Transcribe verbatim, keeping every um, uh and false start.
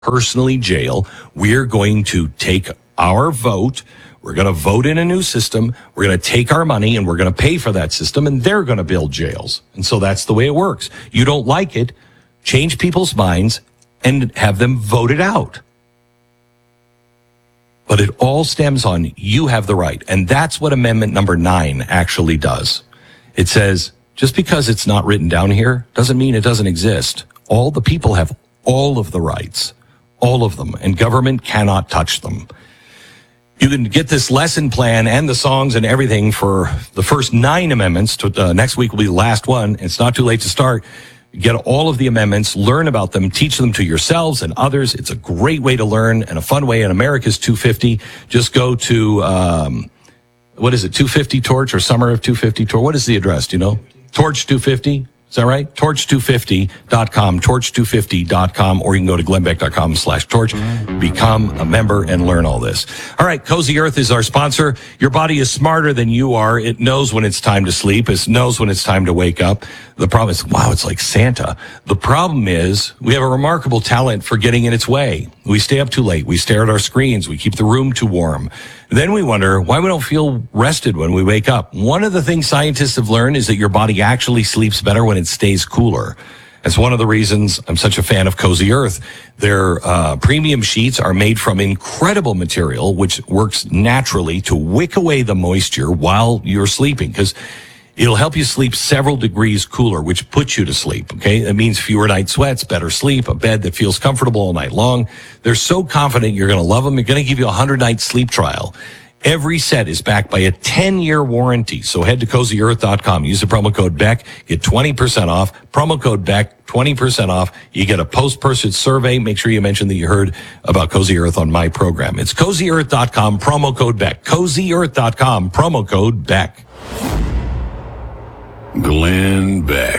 personally jail. We're going to take our vote. We're going to vote in a new system. We're going to take our money and we're going to pay for that system, and they're going to build jails. And so that's the way it works. You don't like it, change people's minds and have them voted out. But it all stems on you have the right. And that's what amendment number nine actually does. It says, just because it's not written down here doesn't mean it doesn't exist. All the people have all of the rights, all of them, and government cannot touch them. You can get this lesson plan and the songs and everything for the first nine amendments. To, uh, next week will be the last one. It's not too late to start. Get all of the amendments, learn about them, teach them to yourselves and others. It's a great way to learn and a fun way. And America's two fifty. Just go to, um, what is it, two fifty Torch or Summer of two fifty Torch? What is the address? Do you know? Torch two fifty? Is that right? torch two fifty dot com, torch two fifty dot com, or you can go to glennbeck.com slash torch, become a member and learn all this. All right, Cozy Earth is our sponsor. Your body is smarter than you are. It knows when it's time to sleep. It knows when it's time to wake up. The problem is, wow, it's like Santa. The problem is we have a remarkable talent for getting in its way. We stay up too late. We stare at our screens. We keep the room too warm. Then we wonder why we don't feel rested when we wake up. One of the things scientists have learned is that your body actually sleeps better when it stays cooler. That's one of the reasons I'm such a fan of Cozy Earth. Their uh, premium sheets are made from incredible material, which works naturally to wick away the moisture while you're sleeping, because it'll help you sleep several degrees cooler, which puts you to sleep, okay? That means fewer night sweats, better sleep, a bed that feels comfortable all night long. They're so confident you're going to love them. They're going to give you a one hundred night sleep trial. Every set is backed by a ten year warranty. So head to cozy earth dot com. Use the promo code Beck. Get twenty percent off. Promo code Beck, twenty percent off. You get a post-purchase survey. Make sure you mention that you heard about Cozy Earth on my program. It's cozy earth dot com, promo code Beck. cozy earth dot com, promo code Beck. Glenn Beck.